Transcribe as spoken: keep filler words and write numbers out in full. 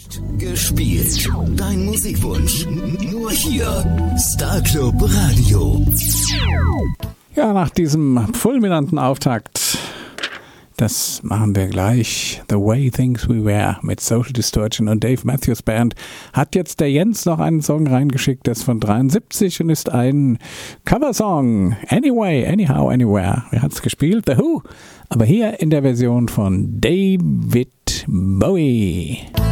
Gewünscht, gespielt. Dein Musikwunsch. Nur hier. Star Club Radio. Ja, nach diesem fulminanten Auftakt, das machen wir gleich. The Way Things We Were mit Social Distortion und Dave Matthews Band. Hat jetzt der Jens noch einen Song reingeschickt, der ist von dreiundsiebzig und ist ein Coversong. Anyway, Anyhow, Anywhere. Wer hat's gespielt? The Who. Aber hier in der Version von David Bowie.